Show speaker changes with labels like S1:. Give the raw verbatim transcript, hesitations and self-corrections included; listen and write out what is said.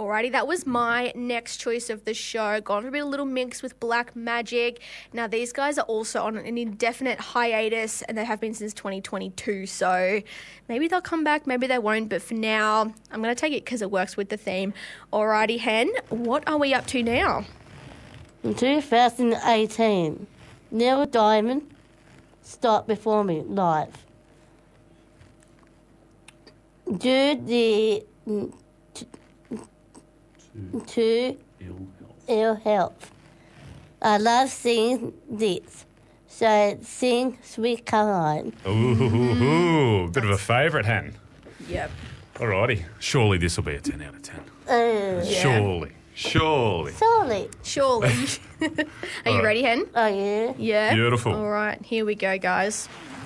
S1: Alrighty, that was my next choice of the show. Gone for a bit of Little Mix with Black Magic. Now, these guys are also on an indefinite hiatus, and they have been since twenty twenty-two, so maybe they'll come back, maybe they won't, but for now, I'm going to take it because it works with the theme. Alrighty, Hen, what are we up to now?
S2: In two thousand eighteen, Neil Diamond started performing live. Due the to, to
S3: Ill health.
S2: ill health. I love singing this, so sing Sweet Caroline.
S3: Ooh, bit of a favourite, Hen.
S1: Yep.
S3: Alrighty. Surely this will be a ten out of ten.
S2: Uh,
S1: Yeah.
S3: Surely. Surely.
S2: Sorry.
S1: Surely. Are you
S3: Alright.
S1: ready, Hen?
S2: Oh, yeah.
S1: Yeah?
S3: Beautiful.
S1: All right, here we go, guys.